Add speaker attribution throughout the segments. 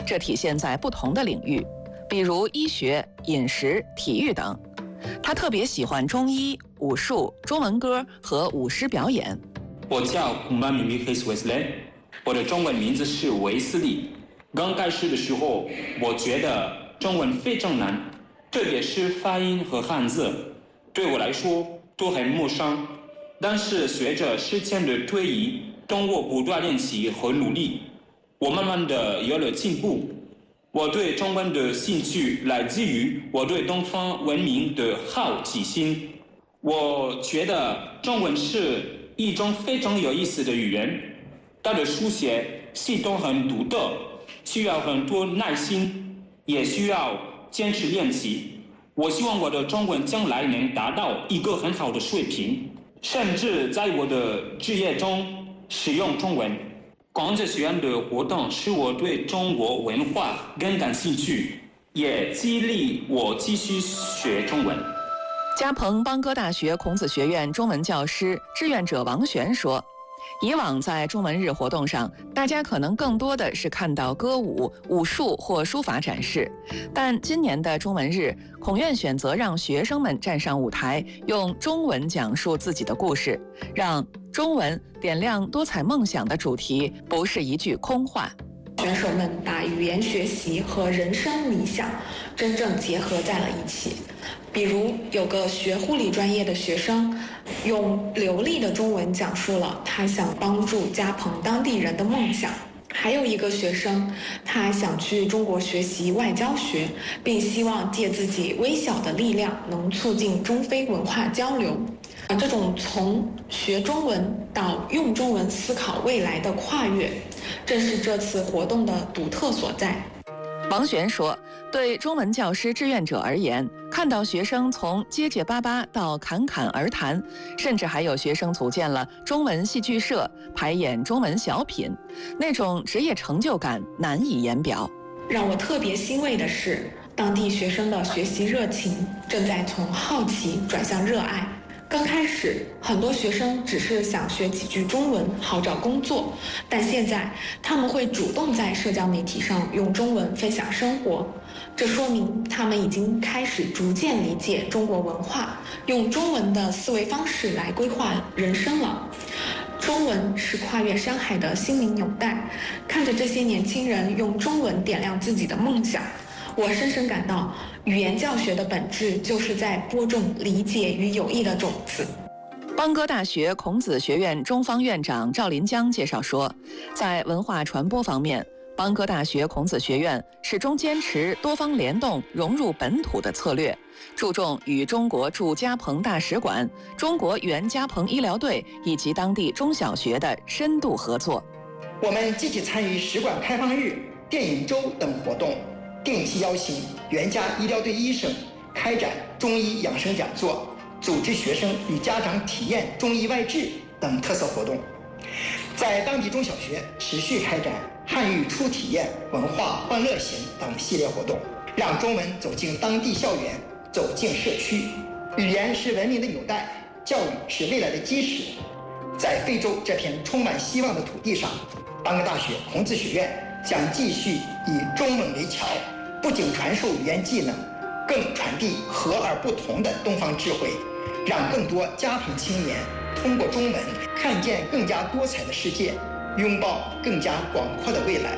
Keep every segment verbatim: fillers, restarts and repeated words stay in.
Speaker 1: 这体现在不同的领域，比如医学、饮食、体育等。他特别喜欢中医、武术、中文歌和舞狮表演。
Speaker 2: 我叫古曼米米克斯维斯雷，我的中文名字是维斯利。刚开始的时候，我觉得中文非常难，特别是发音和汉字，对我来说都很陌生。但是随着时间的推移，通过不断练习和努力，我慢慢的有了进步。我对中文的兴趣来自于我对东方文明的好奇心。我觉得中文是一种非常有意思的语言，它的书写系统很独特，需要很多耐心，也需要坚持练习。我希望我的中文将来能达到一个很好的水平，甚至在我的职业中使用中文。孔子学院的活动使我对中国文化更感兴趣，也激励我继续学中文。
Speaker 1: 嘉鹏邦哥大学孔子学院中文教师、志愿者王璇说，以往在中文日活动上，大家可能更多的是看到歌舞、武术或书法展示，但今年的中文日，孔院选择让学生们站上舞台，用中文讲述自己的故事，让中文点亮多彩梦想的主题不是一句空话。
Speaker 3: 选手们把语言学习和人生理想真正结合在了一起。比如有个学护理专业的学生，用流利的中文讲述了他想帮助嘉鹏当地人的梦想。还有一个学生，他想去中国学习外交学，并希望借自己微小的力量能促进中非文化交流。这种从学中文到用中文思考未来的跨越，正是这次活动的独特所在。
Speaker 1: 王璇说，对中文教师志愿者而言，看到学生从结结巴巴到侃侃而谈，甚至还有学生组建了中文戏剧社，排演中文小品，那种职业成就感难以言表。
Speaker 3: 让我特别欣慰的是，当地学生的学习热情正在从好奇转向热爱。刚开始，很多学生只是想学几句中文好找工作，但现在他们会主动在社交媒体上用中文分享生活，这说明他们已经开始逐渐理解中国文化，用中文的思维方式来规划人生了。中文是跨越山海的心灵纽带，看着这些年轻人用中文点亮自己的梦想，我深深感到，语言教学的本质就是在播种理解与友谊的种子。
Speaker 1: 邦哥大学孔子学院中方院长赵林江介绍说，在文化传播方面，邦哥大学孔子学院始终坚持多方联动、融入本土的策略，注重与中国驻嘉鹏大使馆、中国原嘉鹏医疗队以及当地中小学的深度合作。
Speaker 4: 我们积极参与使馆开放日、电影周等活动，定期邀请原家医疗队医生开展中医养生讲座，组织学生与家长体验中医外治等特色活动。在当地中小学持续开展汉语初体验、文化欢乐行等系列活动，让中文走进当地校园，走进社区。语言是文明的纽带，教育是未来的基石。在非洲这片充满希望的土地上，邦哥大学孔子学院将继续以中文为桥，不仅传授语言技能，更传递和而不同的东方智慧，让更多嘉鹏青年通过中文看见更加多彩的世界，拥抱更加广阔的未来。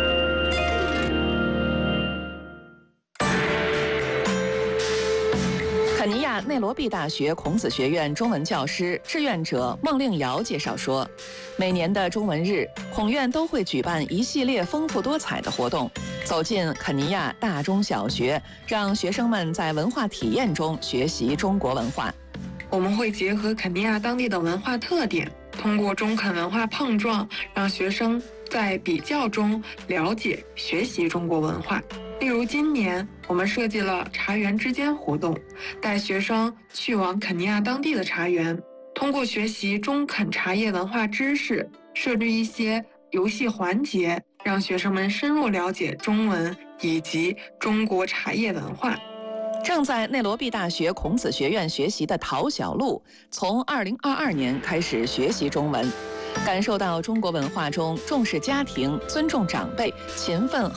Speaker 1: 肯尼亚内罗毕大学孔子学院中文教师、志愿者孟令瑶介绍说，每年的中文日，孔院都会举办一系列丰富多彩的活动，走进肯尼亚大中小学，让学生们在文化体验中学习中国文化。
Speaker 5: 我们会结合肯尼亚当地的文化特点，通过中肯文化碰撞，让学生在比较中了解、学习中国文化。例如，今年我们设计了茶园之间活动，带学生去往肯尼亚当地的茶园，通过学习中肯茶叶文化知识，设置一些游戏环节，让学生们深入了解中文以及中国茶叶文化。
Speaker 1: 正在内罗毕大学孔子学院学习的陶小璐，从二零二二年开始学习中文，感受到中国文化中重视家庭、尊重长辈、勤奋